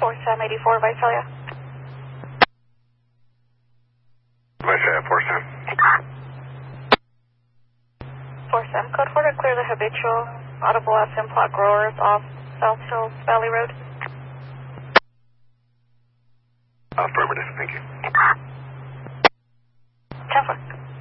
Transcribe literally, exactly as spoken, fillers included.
four Sam eighty-four, Visalia. Visalia, four Sam. four Sam, code four to clear the habitual audible absent plot growers off South Hills Valley Road. Affirmative, thank you. ten four.